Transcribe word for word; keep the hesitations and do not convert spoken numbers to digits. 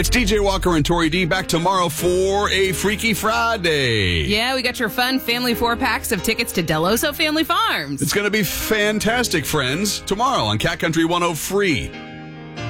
It's D J Walker and Tori D back tomorrow for a Freaky Friday. Yeah, we got your fun family four packs of tickets to Deloso Family Farms. It's going to be fantastic, friends. Tomorrow on Cat Country one oh three.